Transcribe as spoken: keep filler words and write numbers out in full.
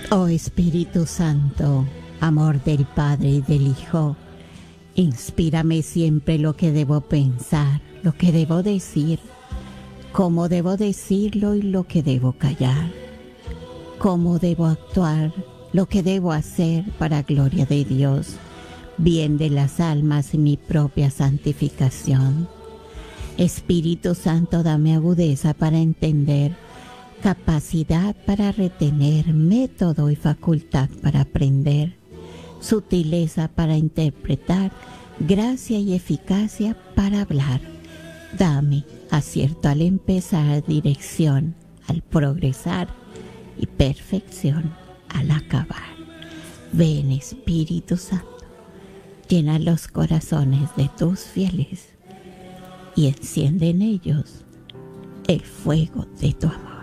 Oh Espíritu Santo, amor del Padre y del Hijo, inspírame siempre lo que debo pensar, lo que debo decir, cómo debo decirlo y lo que debo callar, cómo debo actuar, lo que debo hacer para gloria de Dios, bien de las almas y mi propia santificación. Espíritu Santo, dame agudeza para entender, capacidad para retener, método y facultad para aprender, sutileza para interpretar, gracia y eficacia para hablar. Dame acierto al empezar, dirección al progresar y perfección al acabar. Ven, Espíritu Santo, llena los corazones de tus fieles y enciende en ellos el fuego de tu amor.